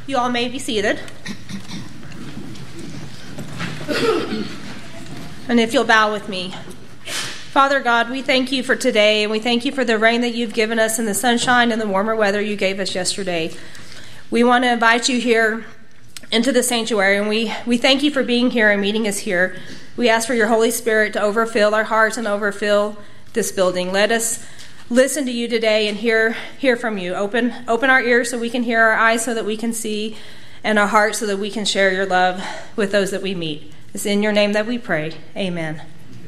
You all may be seated. And if you'll bow with me. Father God, we thank you for today, and we thank you for the rain that you've given us and the sunshine and the warmer weather you gave us yesterday. We want to invite you here into the sanctuary, and we thank you for being here and meeting us here. We ask for your Holy Spirit to overfill our hearts and overfill this building. Let us listen to you today and hear from you. Open our ears so we can hear, our eyes so that we can see, and our hearts so that we can share your love with those that we meet. It's in your name that we pray. Amen.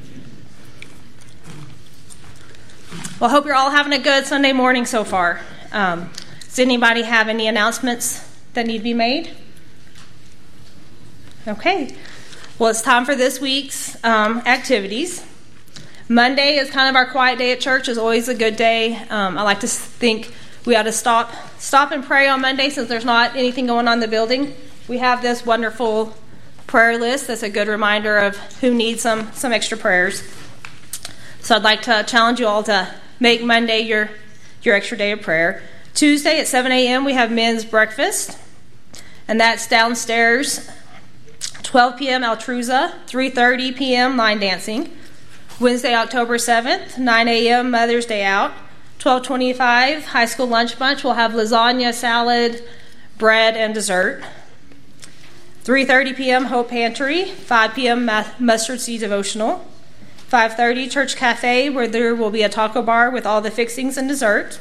Well, I hope you're all having a good Sunday morning so far. Does anybody have any announcements that need to be made? Okay. Well, it's time for this week's activities. Monday is kind of our quiet day at church. It's always a good day. I like to think we ought to stop and pray on Monday since there's not anything going on in the building. We have this wonderful prayer list that's a good reminder of who needs some extra prayers. So I'd like to challenge you all to make Monday your extra day of prayer. Tuesday at 7 a.m. we have men's breakfast, and that's downstairs. 12 p.m. Altruza, 3:30 p.m. line dancing. Wednesday, October 7th, 9 a.m. Mother's Day out. 12:25 high school lunch bunch. We'll have lasagna, salad, bread, and dessert. 3:30 p.m. Hope Pantry. 5 p.m. Mustard Seed Devotional. 5:30 Church Cafe, where there will be a taco bar with all the fixings and dessert.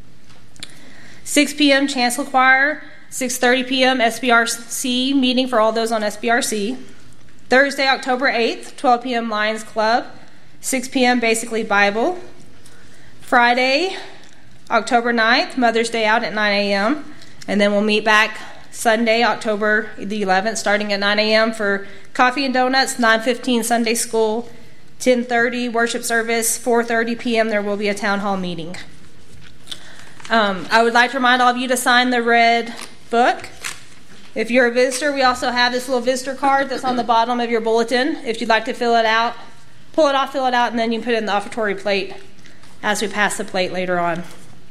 6 p.m. Chancel Choir. 6:30 p.m. SBRC meeting for all those on SBRC. Thursday, October 8th, 12 p.m. Lions Club. 6 p.m. Basically Bible. Friday, October 9th, Mother's Day out at 9 a.m. And then we'll meet back Sunday, October the 11th, starting at 9 a.m. for coffee and donuts. 9:15 Sunday school. 10:30 worship service. 4:30 p.m. there will be a town hall meeting. I would like to remind all of you to sign the red book. If you're a visitor, we also have this little visitor card that's on the bottom of your bulletin. If you'd like to fill it out, pull it off, fill it out, and then you can put it in the offertory plate as we pass the plate later on.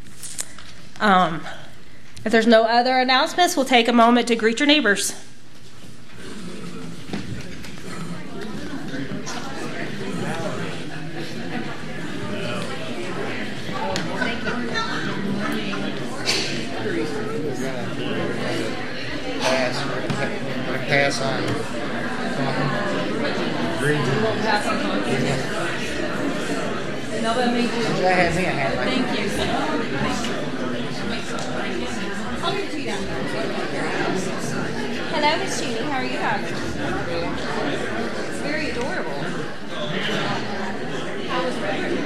If there's no other announcements, we'll take a moment to greet your neighbors. Pass on. Green. We'll pass on. No, but me too. Thank you. I'll give it to you down there. Hello, Miss Judy. How are you guys? It's very adorable. How was it?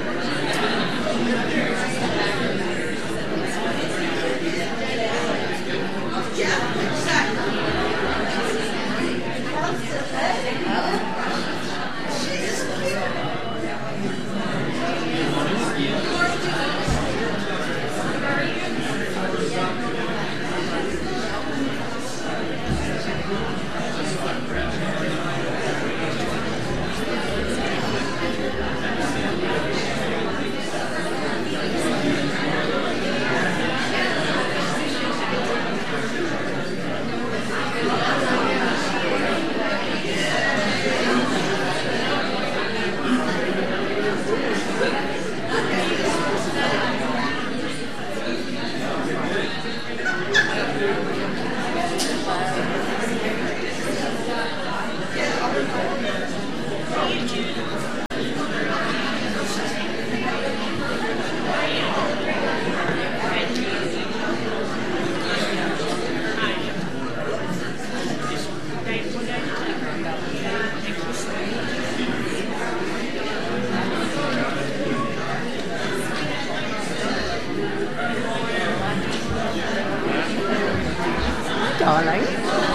Darling.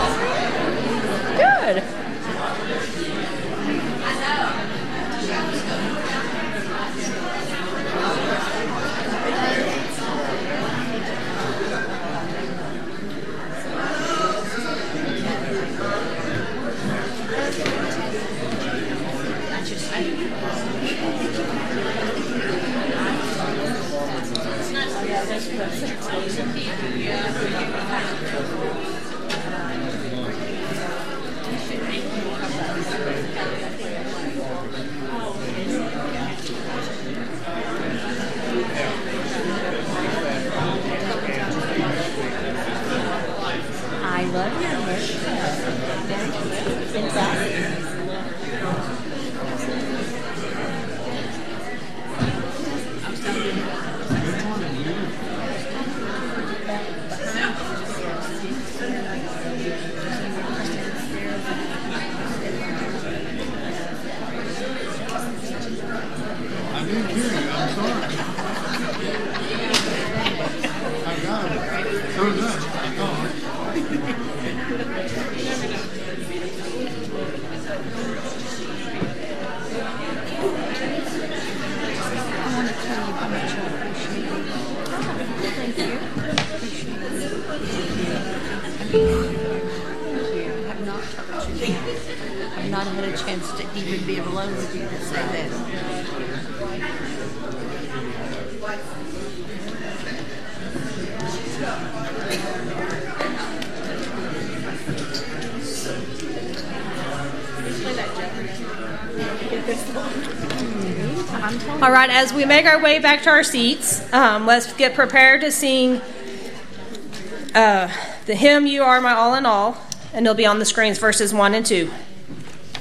Good. I've not had a chance to even be alone with you to say that. All right, as we make our way back to our seats, let's get prepared to sing the hymn, You Are My All in All, and it'll be on the screens, verses 1 and 2.